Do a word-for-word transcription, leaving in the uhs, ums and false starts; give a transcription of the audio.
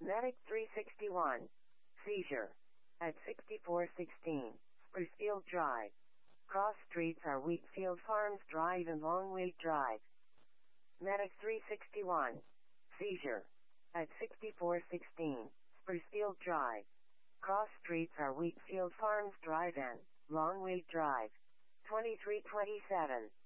Medic three sixty-one. Seizure. At sixty-four sixteen, Sprucefield Drive. Cross streets are Wheatfield Farms Drive and Longway Drive. Medic three sixty-one. Seizure. At sixty-four sixteen, Sprucefield Drive. Cross streets are Wheatfield Farms Drive and Longway Drive. twenty-three twenty-seven.